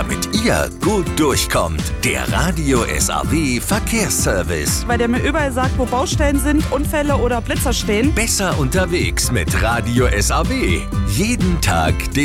damit ihr gut durchkommt. Der Radio SAW Verkehrsservice. Weil der mir überall sagt, wo Baustellen sind, Unfälle oder Blitzer stehen. Besser unterwegs mit Radio SAW. Jeden Tag